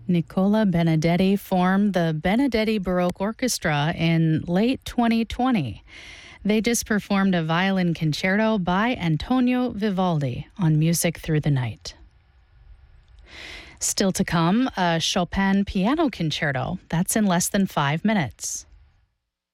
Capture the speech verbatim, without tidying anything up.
Nicola Benedetti formed the Benedetti Baroque Orchestra in late twenty twenty. They just performed a violin concerto by Antonio Vivaldi on Music Through the Night. Still to come, a Chopin piano concerto. That's in less than five minutes.